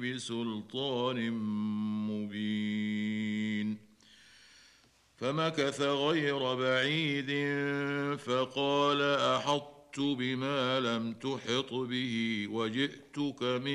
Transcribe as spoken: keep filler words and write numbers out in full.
بسلطان مبين. فمكث غير بعيد فقال أحطت بما لم تحط به وجئتك من